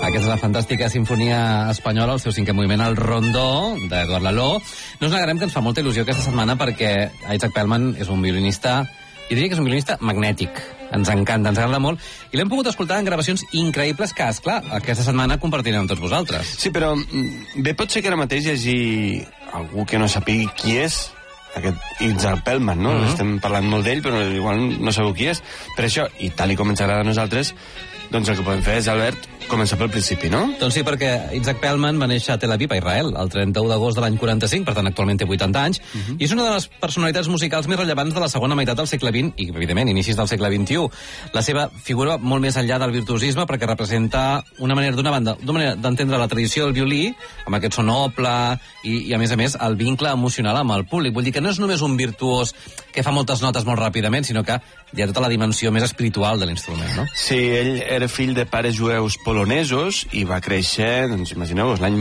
Aquesta és la fantàstica sinfonia espanyola, el seu cinquè moviment, el Rondó, d'Eduard Laló. No us negarem que ens fa molta il·lusió aquesta setmana perquè Itzhak Perlman és un violinista, jo diria que és un violinista magnètic. Ens encanta, ens agrada molt. I l'hem pogut escoltar en gravacions increïbles que, esclar, aquesta setmana compartirem amb tots vosaltres. Sí, però bé pot ser que ara mateix hi hagi algú que no sàpiga qui és aquest Itzhak Perlman, no? Estem parlant molt d'ell, però igual no sabeu qui és. Per això, i tal com ens agrada a nosaltres, doncs el que podem fer és, Albert, començar pel principi, no? Doncs sí, perquè Itzhak Perlman va néixer a Tel Aviv, a Israel, el 31 d'agost de l'any 45, per tant, actualment té 80 anys, i és una de les personalitats musicals més rellevants de la segona meitat del segle XX i, evidentment, inicis del segle XXI. La seva figura molt més enllà del virtuosisme perquè representa una manera, d'una banda, d'entendre la tradició del violí, amb aquest so noble i, a més, el vincle emocional amb el públic. Vull dir que no és només un virtuós que fa moltes notes molt ràpidament, sinó que hi ha tota la dimensió més espiritual de l'instrument, no? Sí, ell era fill de pares jueus polonesos i va créixer, doncs imagineu-vos, l'any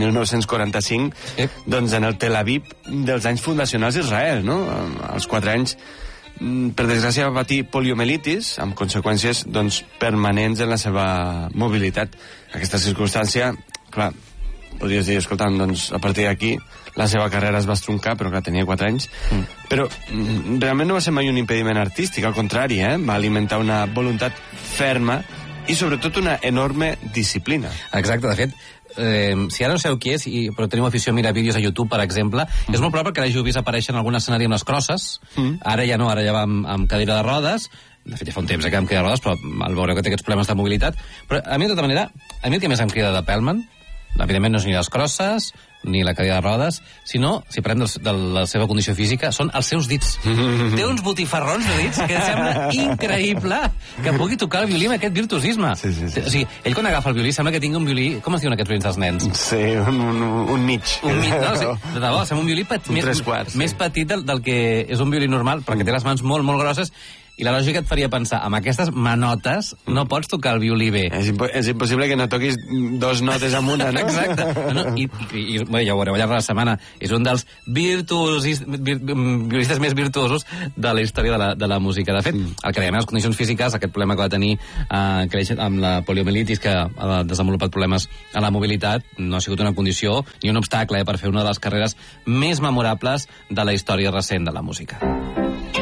1945, doncs en el Tel Aviv dels anys fundacionals d'Israel, no? Als 4 anys, per desgràcia, va patir poliomielitis, amb conseqüències doncs, permanents en la seva mobilitat. Aquesta circumstància, clar, podries dir, escolta'm, doncs, a partir d'aquí la seva carrera es va estroncar, però clar, tenia 4 anys. Però realment no va ser mai un impediment artístic, al contrari, va alimentar una voluntat ferma i sobretot una enorme disciplina. Exacte, de fet, si ara no sabeu qui és, però teniu afició a mirar vídeos a YouTube, per exemple, és molt probable que l'hagi vist aparèixer en algun escenari amb les crosses, ara ja no, ara ja va amb cadira de rodes, de fet ja fa un temps que amb cadira de rodes, però al veure que té aquests problemes de mobilitat, però a mi de tota manera, a mi el que més em crida de Perlman, evidentment no és ni les crosses, ni la cadira de rodes, sinó, si parlem de la seva condició física, són els seus dits. Té uns botifarrons de dits que sembla increïble que pugui tocar el violí amb aquest virtuosisme. Sí. O sigui, ell quan agafa el violí sembla que tingui un violí... Com es diuen aquests violins dels nens? Sí, un mig. Un mig, no? Sí, de debò, sembla un violí més petit del que és un violí normal, perquè té les mans molt, molt grosses, i la lògica et faria pensar, amb aquestes manotes no pots tocar el violí bé. És impossible que no toquis 2 notes amb una, no? Exacte. I bé, ja ho veureu allà la setmana. És un dels violinistes més virtuosos de la història de la música. De fet, el que dèiem, les condicions físiques, aquest problema que va tenir amb la poliomielitis, que ha desenvolupat problemes a la mobilitat, no ha sigut una condició ni un obstacle per fer una de les carreres més memorables de la història recent de la música.